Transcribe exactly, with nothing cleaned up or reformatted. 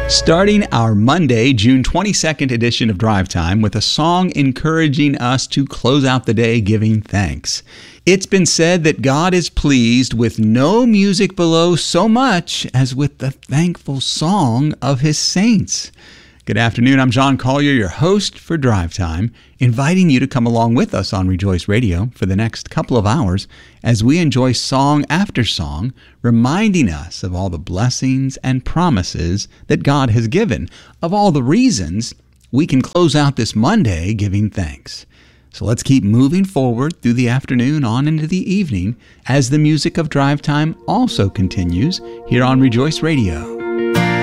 Starting our Monday, June twenty-second edition of Drive Time with a song encouraging us to close out the day giving thanks. It's been said that God is pleased with no music below so much as with the thankful song of His saints. Good afternoon. I'm John Collier, your host for Drive Time, inviting you to come along with us on Rejoice Radio for the next couple of hours as we enjoy song after song, reminding us of all the blessings and promises that God has given, of all the reasons we can close out this Monday giving thanks. So let's keep moving forward through the afternoon on into the evening as the music of Drive Time also continues here on Rejoice Radio.